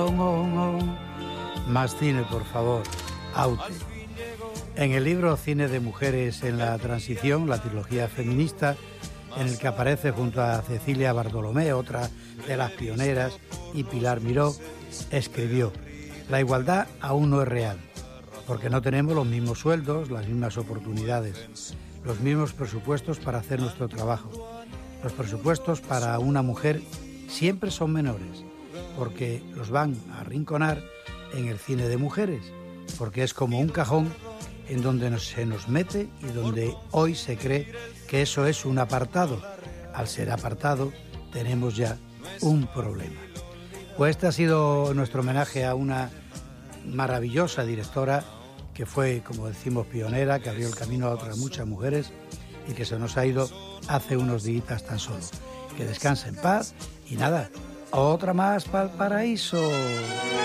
Más cine, por favor. Aute. En el libro Cine de Mujeres en la Transición, la trilogía feminista, en el que aparece junto a Cecilia Bartolomé, otra de las pioneras, y Pilar Miró, escribió: la igualdad aún no es real, porque no tenemos los mismos sueldos, las mismas oportunidades, los mismos presupuestos para hacer nuestro trabajo. Los presupuestos para una mujer siempre son menores, porque los van a arrinconar en el cine de mujeres, porque es como un cajón en donde se nos mete y donde hoy se cree que eso es un apartado. Al ser apartado, tenemos ya un problema. Pues este ha sido nuestro homenaje a una maravillosa directora que fue, como decimos, pionera, que abrió el camino a otras muchas mujeres y que se nos ha ido hace unos días tan solo. Que descanse en paz y nada, otra más para el paraíso.